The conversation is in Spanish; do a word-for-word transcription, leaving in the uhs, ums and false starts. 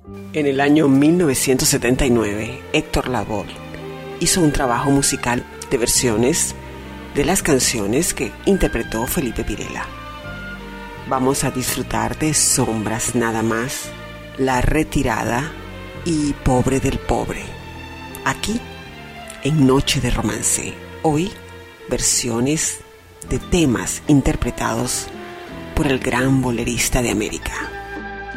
En el año mil novecientos setenta y nueve, Héctor Lavoe hizo un trabajo musical de versiones de las canciones que interpretó Felipe Pirela. Vamos a disfrutar de Sombras nada más, La Retirada y Pobre del Pobre. Aquí, en Noche de Romance, hoy versiones de temas interpretados por el gran bolerista de América.